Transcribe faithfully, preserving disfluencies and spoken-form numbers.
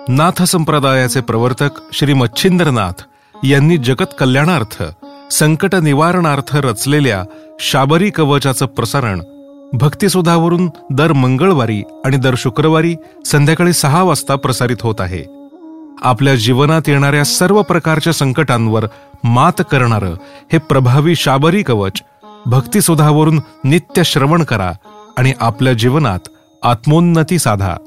नाथ संप्रदायाचे प्रवर्तक श्री मच्छिंद्रनाथ यांनी जगत कल्याणार्थ, संकट निवारणार्थ रचलेल्या शाबरी कवचाचं प्रसारण भक्तिसुधावरून दर मंगळवारी आणि दर शुक्रवारी संध्याकाळी सहा वाजता प्रसारित होत आहे. आपल्या जीवनात येणाऱ्या सर्व प्रकारच्या संकटांवर मात करणारं हे प्रभावी शाबरी कवच भक्तिसुधावरून नित्य श्रवण करा आणि आपल्या जीवनात आत्मोन्नती साधा.